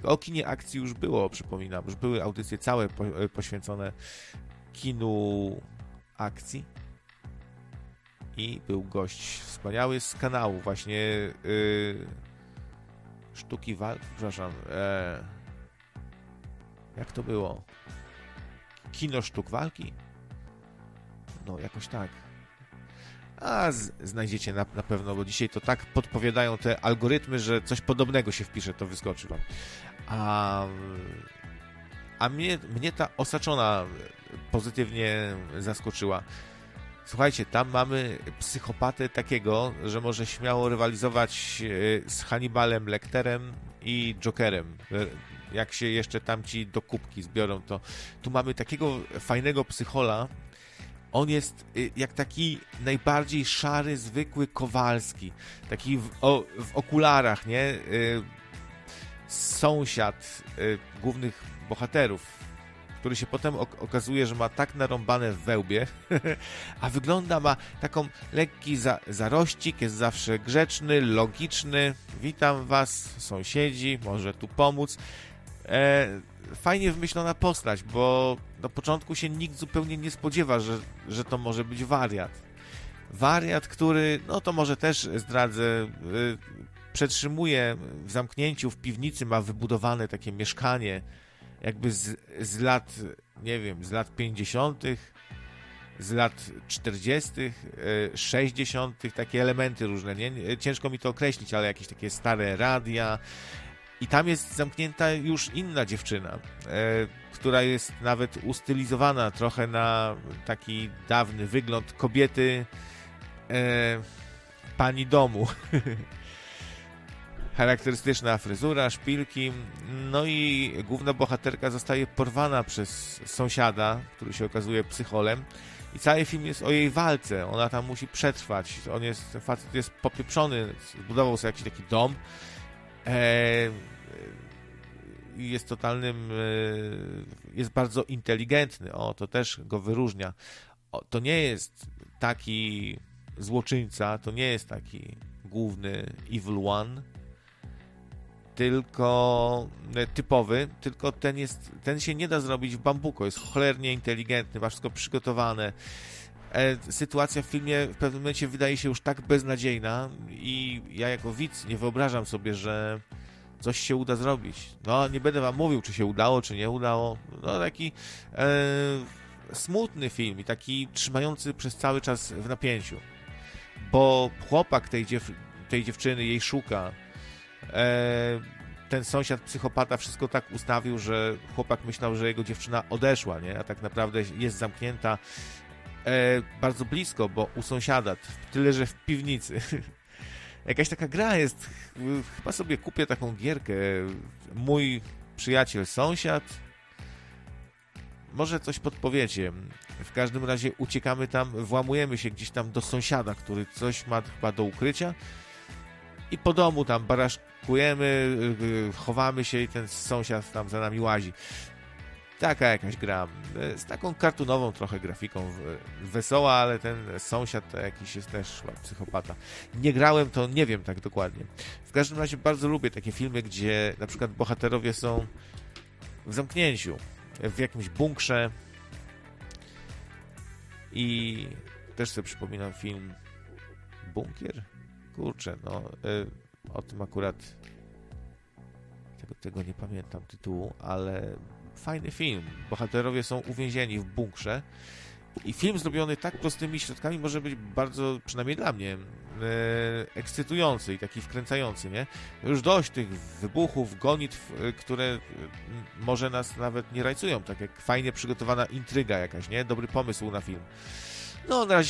O kinie akcji już było, przypominam. Już były audycje całe poświęcone kinu akcji. I był gość wspaniały z kanału właśnie Sztuki Walki, przepraszam. Jak to było? Kino Sztuk Walki? No, jakoś tak. A znajdziecie na pewno, bo dzisiaj to tak podpowiadają te algorytmy, że coś podobnego się wpisze, to wyskoczy wam. A mnie ta Osaczona pozytywnie zaskoczyła. Słuchajcie, tam mamy psychopatę takiego, że może śmiało rywalizować z Hannibalem Lecterem i Jokerem. Jak się jeszcze tamci do kubki zbiorą, to tu mamy takiego fajnego psychola. On jest jak taki najbardziej szary, zwykły Kowalski. Taki w okularach, nie? Sąsiad głównych bohaterów, który się potem okazuje, że ma tak narąbane w wełbie, a wygląda, ma taką lekki zarościk, jest zawsze grzeczny, logiczny. Witam was, sąsiedzi, może tu pomóc. Fajnie wymyślona postać, bo na początku się nikt zupełnie nie spodziewa, że to może być wariat. Wariat, który, no to może też zdradzę, przetrzymuje w zamknięciu w piwnicy, ma wybudowane takie mieszkanie, jakby z lat, nie wiem, z lat 50., z lat 40., 60., takie elementy różne, nie? Ciężko mi to określić, ale jakieś takie stare radia. I tam jest zamknięta już inna dziewczyna, która jest nawet ustylizowana trochę na taki dawny wygląd kobiety pani domu. Charakterystyczna fryzura, szpilki, no i główna bohaterka zostaje porwana przez sąsiada, który się okazuje psycholem i cały film jest o jej walce, ona tam musi przetrwać, facet jest popieprzony, zbudował sobie jakiś taki dom, jest totalnym, jest bardzo inteligentny, to też go wyróżnia. To nie jest taki złoczyńca, to nie jest taki główny evil one, tylko typowy, tylko ten się nie da zrobić w bambuko, jest cholernie inteligentny, ma wszystko przygotowane. Sytuacja w filmie w pewnym momencie wydaje się już tak beznadziejna i ja jako widz nie wyobrażam sobie, że coś się uda zrobić. No, nie będę wam mówił, czy się udało, czy nie udało. No, taki smutny film i taki trzymający przez cały czas w napięciu. Bo chłopak tej dziewczyny jej szuka. Ten sąsiad psychopata wszystko tak ustawił, że chłopak myślał, że jego dziewczyna odeszła, nie? A tak naprawdę jest zamknięta bardzo blisko, bo u sąsiada, tyle że w piwnicy. Jakaś taka gra jest, chyba sobie kupię taką gierkę, mój przyjaciel sąsiad, może coś podpowiecie. W każdym razie uciekamy tam, włamujemy się gdzieś tam do sąsiada, który coś ma chyba do ukrycia i po domu tam baraszkujemy, chowamy się i ten sąsiad tam za nami łazi. Taka jakaś gra, z taką kartunową trochę grafiką, wesoła, ale ten sąsiad to jakiś jest też psychopata. Nie grałem, to nie wiem tak dokładnie. W każdym razie bardzo lubię takie filmy, gdzie na przykład bohaterowie są w zamknięciu, w jakimś bunkrze i też sobie przypominam film Bunkier? Kurczę, no o tym akurat tego nie pamiętam tytułu, ale fajny film. Bohaterowie są uwięzieni w bunkrze i film zrobiony tak prostymi środkami może być bardzo, przynajmniej dla mnie, ekscytujący i taki wkręcający, nie? Już dość tych wybuchów, gonitw, które może nas nawet nie rajcują, tak jak fajnie przygotowana intryga jakaś, nie? Dobry pomysł na film. No, na razie